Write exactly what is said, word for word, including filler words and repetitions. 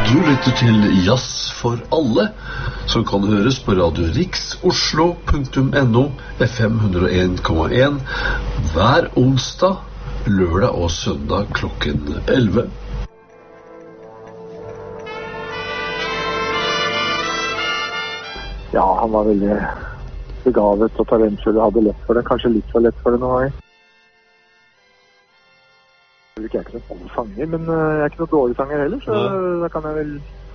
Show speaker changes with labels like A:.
A: Du lytter til Jazz for alle, som kan høres på Radio Riks Oslo punktum no F M hundre og en komma en hver onsdag, lørdag og søndag klokken elleve.
B: Ja, han var veldig begavet og talentfull og hadde lett for det, kanskje litt for lett for det noen ganger. Jeg er ikke noen god sanger, men jeg er ikke noen dårlig sanger heller, så da kan jeg vel